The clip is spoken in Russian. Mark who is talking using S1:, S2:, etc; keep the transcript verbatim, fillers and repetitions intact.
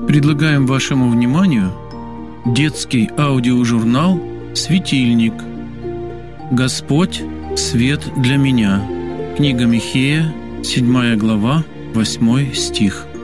S1: Предлагаем вашему вниманию детский аудиожурнал «Светильник. Господь – свет для меня». Книга Михея, седьмая глава, восьмой стих.